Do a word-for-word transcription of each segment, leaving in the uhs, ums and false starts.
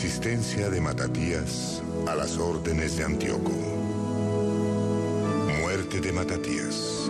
Resistencia de Matatías a las órdenes de Antíoco. Muerte de Matatías.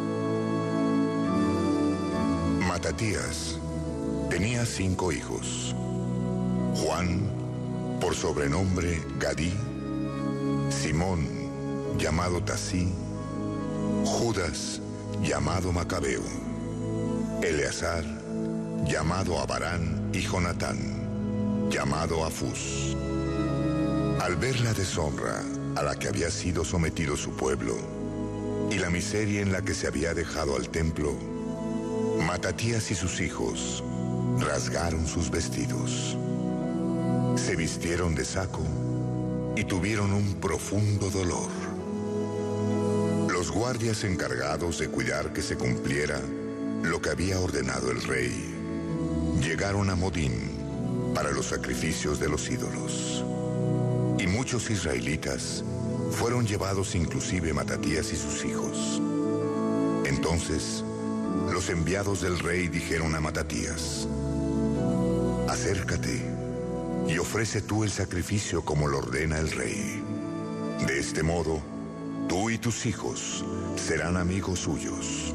Matatías tenía cinco hijos. Juan, por sobrenombre Gadí; Simón, llamado Tasí; Judas, llamado Macabeo; Eleazar, llamado Abarán; y Jonatán, llamado Afús. Al ver la deshonra a la que había sido sometido su pueblo y la miseria en la que se había dejado al templo, Matatías y sus hijos rasgaron sus vestidos, se vistieron de saco y tuvieron un profundo dolor. Los guardias encargados de cuidar que se cumpliera lo que había ordenado el rey llegaron a Modín para los sacrificios de los ídolos. Y muchos israelitas fueron llevados, inclusive Matatías y sus hijos. Entonces, los enviados del rey dijeron a Matatías: acércate y ofrece tú el sacrificio como lo ordena el rey. De este modo, tú y tus hijos serán amigos suyos.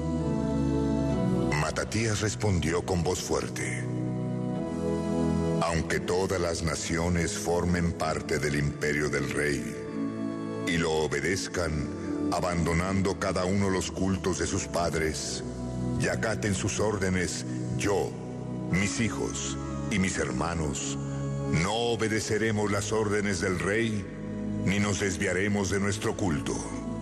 Matatías respondió con voz fuerte: aunque todas las naciones formen parte del imperio del rey y lo obedezcan, abandonando cada uno los cultos de sus padres, y acaten sus órdenes, yo, mis hijos y mis hermanos, no obedeceremos las órdenes del rey, ni nos desviaremos de nuestro culto.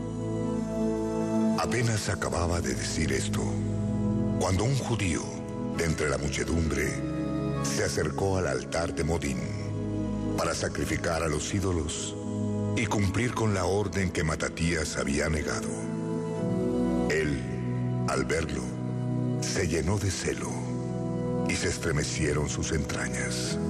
Apenas acababa de decir esto, cuando un judío, de entre la muchedumbre, se acercó al altar de Modín para sacrificar a los ídolos y cumplir con la orden que Matatías había negado. Él, al verlo, se llenó de celo y se estremecieron sus entrañas.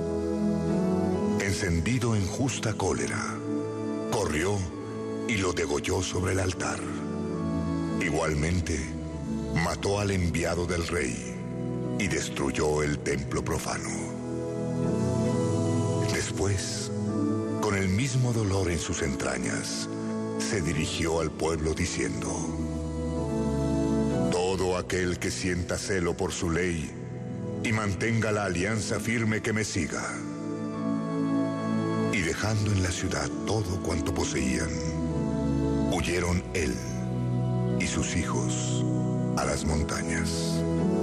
Encendido en justa cólera, corrió y lo degolló sobre el altar. Igualmente, mató al enviado del rey y destruyó el templo profano. Después, con el mismo dolor en sus entrañas, se dirigió al pueblo diciendo: todo aquel que sienta celo por su ley y mantenga la alianza firme, que me siga. Y dejando en la ciudad todo cuanto poseían, huyeron él y sus hijos a las montañas.